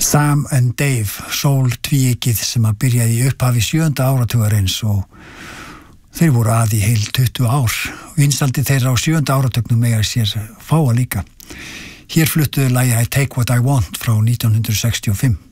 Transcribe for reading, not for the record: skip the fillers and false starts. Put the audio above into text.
Sam and Dave, soul tvíegið sem að byrjaði í upphafi 7. áratugarins og þeir voru að í heil 20 ár. Vinsældi þeirra á 7. áratugnum mega sér fáa líka. Hér fluttuðu lagið I Take What I Want frá 1965.